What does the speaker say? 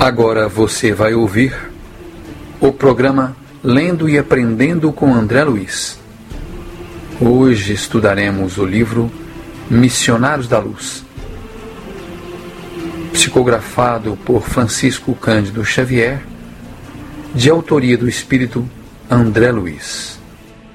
Agora você vai ouvir o programa Lendo e Aprendendo com André Luiz. Hoje estudaremos o livro Missionários da Luz, psicografado por Francisco Cândido Xavier, de autoria do espírito André Luiz.